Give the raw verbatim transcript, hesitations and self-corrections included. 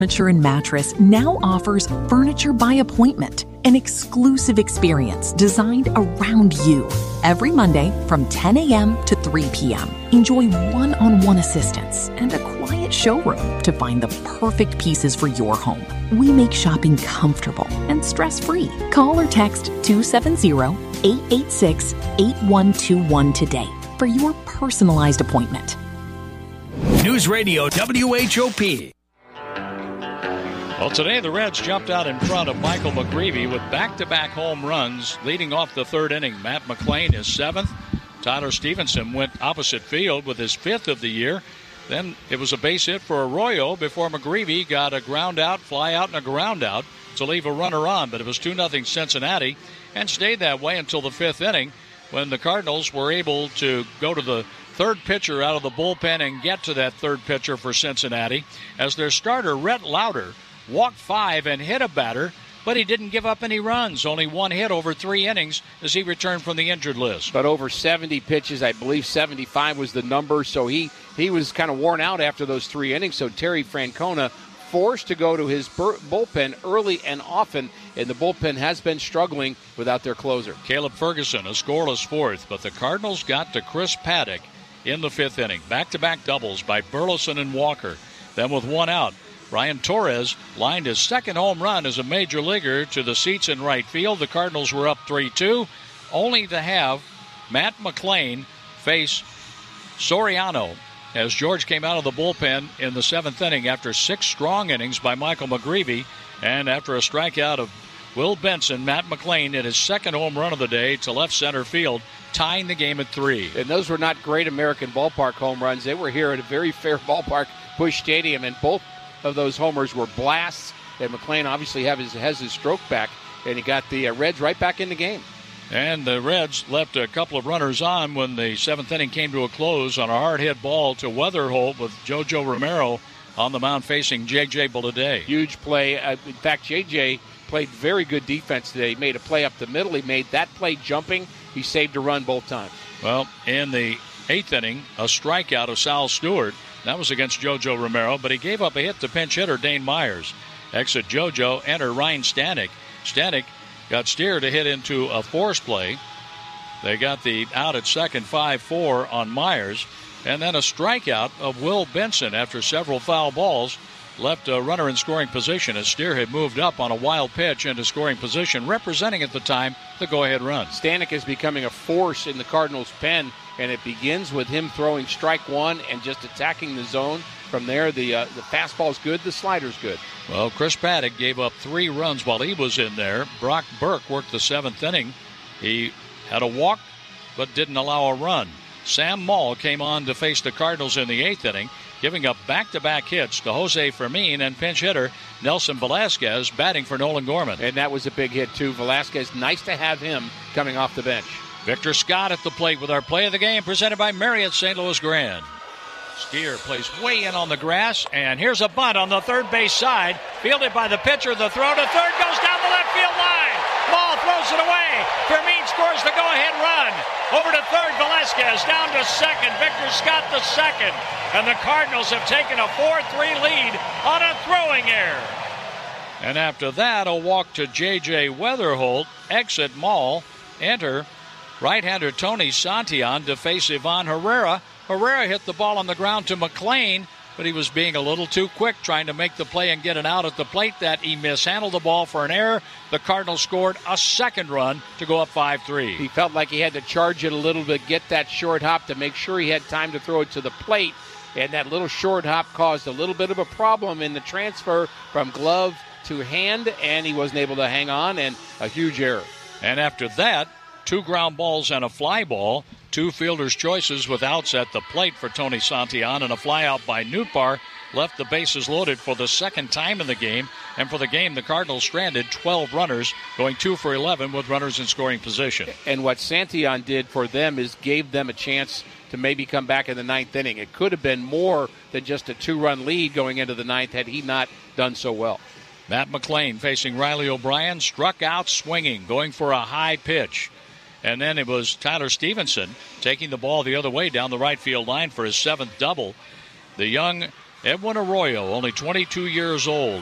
Furniture and Mattress now offers Furniture by Appointment, an exclusive experience designed around you. Every Monday from ten a.m. to three p.m., enjoy one-on-one assistance and a quiet showroom to find the perfect pieces for your home. We make shopping comfortable and stress-free. Call or text two seven zero, eight eight six, eight one two one today for your personalized appointment. News Radio W H O P. Well, today the Reds jumped out in front of Michael McGreevy with back-to-back home runs leading off the third inning. Matt McLean is seventh. Tyler Stevenson went opposite field with his fifth of the year. Then it was a base hit for Arroyo before McGreevy got a ground out, fly out, and a ground out to leave a runner on. But it was two nothing Cincinnati and stayed that way until the fifth inning when the Cardinals were able to go to the third pitcher out of the bullpen and get to that third pitcher for Cincinnati as their starter, Rhett Lauder, walked five and hit a batter, but he didn't give up any runs. Only one hit over three innings as he returned from the injured list. But over seventy pitches, I believe seventy-five was the number, so he, he was kind of worn out after those three innings. So Terry Francona forced to go to his bur- bullpen early and often, and the bullpen has been struggling without their closer. Caleb Ferguson, a scoreless fourth, but the Cardinals got to Chris Paddock in the fifth inning. Back-to-back doubles by Burleson and Walker. Then with one out, Ryan Torres lined his second home run as a major leaguer to the seats in right field. The Cardinals were up three two, only to have Matt McLean face Soriano as George came out of the bullpen in the seventh inning after six strong innings by Michael McGreevy. And after a strikeout of Will Benson, Matt McLean hit his second home run of the day to left center field, tying the game at three. And those were not great American ballpark home runs. They were here at a very fair ballpark, Busch Stadium, and both of those homers were blasts. And McLean obviously have his, has his stroke back, and he got the uh, Reds right back in the game. And the Reds left a couple of runners on when the seventh inning came to a close on a hard-hit ball to Weatherholt with JoJo Romero on the mound facing J J Bleday. Huge play. Uh, in fact, J J played very good defense today. He made a play up the middle. He made that play jumping. He saved a run both times. Well, in the eighth inning, a strikeout of Sal Stewart. That was against JoJo Romero, but he gave up a hit to pinch hitter Dane Myers. Exit JoJo, enter Ryan Stanek. Stanek got Steer to hit into a force play. They got the out at second, five four on Myers. And then a strikeout of Will Benson after several foul balls left a runner in scoring position as Steer had moved up on a wild pitch into scoring position, representing at the time the go-ahead run. Stanek is becoming a force in the Cardinals' pen, and it begins with him throwing strike one and just attacking the zone. From there, the uh, the fastball's good, the slider's good. Well, Chris Paddock gave up three runs while he was in there. Brock Burke worked the seventh inning. He had a walk but didn't allow a run. Sam Maul came on to face the Cardinals in the eighth inning, giving up back-to-back hits to Jose Fermin and pinch hitter Nelson Velasquez batting for Nolan Gorman. And that was a big hit, too. Velasquez, nice to have him coming off the bench. Victor Scott at the plate with our play of the game presented by Marriott Saint Louis Grand. Steer plays way in on the grass, and here's a bunt on the third base side. Fielded by the pitcher. The throw to third goes down the left field line. Ball throws it away. Fermin scores the go-ahead run. Over to third, Velasquez down to second. Victor Scott the second. And the Cardinals have taken a four three lead on a throwing error. And after that, a walk to J J Weatherholt. Exit Maul. Enter right-hander Tony Santillan to face Ivan Herrera. Herrera hit the ball on the ground to McLean, but he was being a little too quick trying to make the play and get it out at the plate. That he mishandled the ball for an error. The Cardinals scored a second run to go up five three. He felt like he had to charge it a little bit, get that short hop to make sure he had time to throw it to the plate, and that little short hop caused a little bit of a problem in the transfer from glove to hand, and he wasn't able to hang on, and a huge error. And after that, two ground balls and a fly ball. Two fielders' choices with outs at the plate for Tony Santillan, and a flyout by Nootbaar left the bases loaded for the second time in the game. And for the game, the Cardinals stranded twelve runners, going two for eleven with runners in scoring position. And what Santillan did for them is gave them a chance to maybe come back in the ninth inning. It could have been more than just a two-run lead going into the ninth had he not done so well. Matt McLean facing Riley O'Brien, struck out swinging, going for a high pitch. And then it was Tyler Stevenson taking the ball the other way down the right field line for his seventh double. The young Edwin Arroyo, only twenty-two years old.